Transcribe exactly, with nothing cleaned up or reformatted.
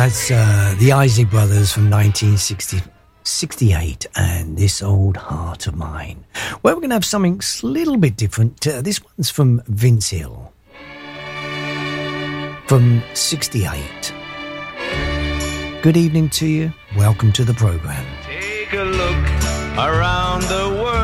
That's uh, the Isley Brothers from nineteen sixty-eight and This Old Heart of Mine. Well, we're going to have something a little bit different. Uh, this one's from Vince Hill from sixty-eight. Good evening to you. Welcome to the program. Take a look around the world.